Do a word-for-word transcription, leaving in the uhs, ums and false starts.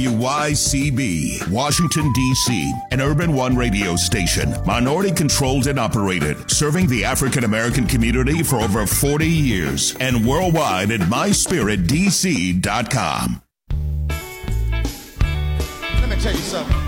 W Y C B, Washington, D C, an Urban One radio station, minority controlled and operated, serving the African American community for over forty years, and worldwide at my spirit d c dot com. Let me tell you something.